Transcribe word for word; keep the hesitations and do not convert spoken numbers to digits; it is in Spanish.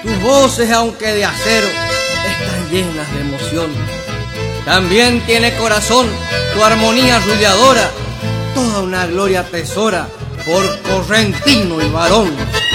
Tus voces, aunque de acero, están llenas de emoción. También tiene corazón tu armonía arrulladora, toda una gloria tesora por correntino y varón.